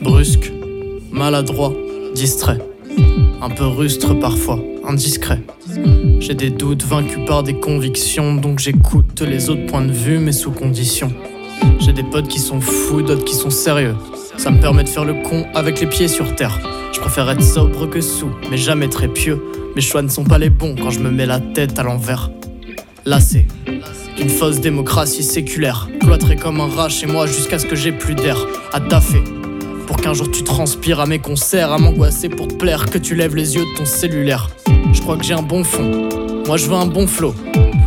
Brusque, maladroit, distrait. Un peu rustre parfois, indiscret. J'ai des doutes vaincus par des convictions, donc j'écoute les autres points de vue mais sous condition. J'ai des potes qui sont fous, d'autres qui sont sérieux. Ça me permet de faire le con avec les pieds sur terre. Je préfère être sobre que sous, mais jamais très pieux. Mes choix ne sont pas les bons quand je me mets la tête à l'envers. Lassé d'une fausse démocratie séculaire, cloîtré comme un rat chez moi jusqu'à ce que j'ai plus d'air. À taffer pour qu'un jour tu transpires à mes concerts, à m'angoisser pour te plaire, que tu lèves les yeux de ton cellulaire. Je crois que j'ai un bon fond, moi je veux un bon flow.